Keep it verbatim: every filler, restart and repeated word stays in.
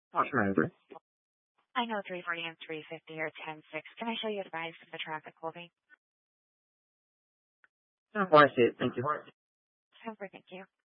What's my address? I know three forty and three fifty are ten six. Can I show you the price of the traffic will be? No, I see it. Thank you. Super, thank you.